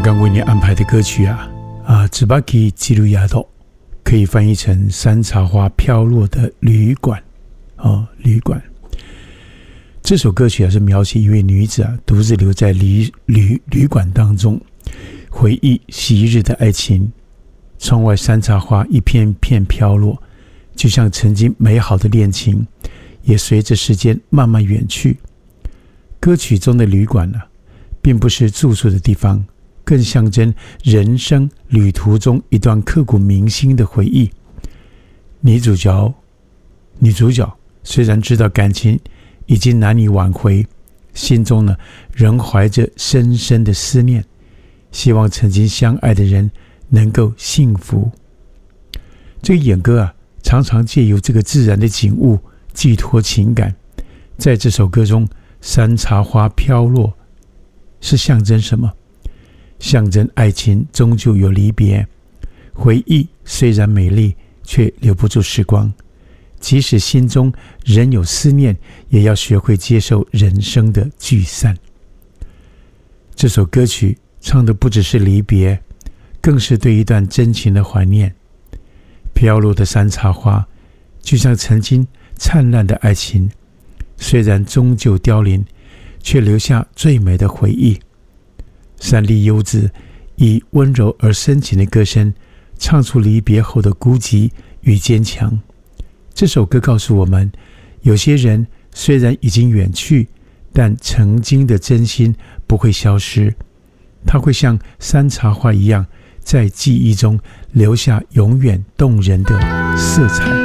刚刚为你安排的歌曲只把给记录丫头，可以翻译成山茶花飘落的旅馆。旅馆这首歌曲是描写一位女子独自留在旅馆当中，回忆昔日的爱情。窗外山茶花一片片飘落，就像曾经美好的恋情，也随着时间慢慢远去。歌曲中的旅馆并不是住宿的地方，更象征人生旅途中一段刻骨铭心的回忆。女主角虽然知道感情已经难以挽回，心中仍怀着深深的思念，希望曾经相爱的人能够幸福。这个演歌常常借由这个自然的景物寄托情感。在这首歌中，山茶花飘落是象征什么？象征爱情终究有离别，回忆虽然美丽，却留不住时光。即使心中仍有思念，也要学会接受人生的聚散。这首歌曲唱的不只是离别，更是对一段真情的怀念。飘落的山茶花，就像曾经灿烂的爱情，虽然终究凋零，却留下最美的回忆。山丽优子以温柔而深情的歌声，唱出离别后的孤寂与坚强。这首歌告诉我们，有些人虽然已经远去，但曾经的真心不会消失，它会像山茶花一样，在记忆中留下永远动人的色彩。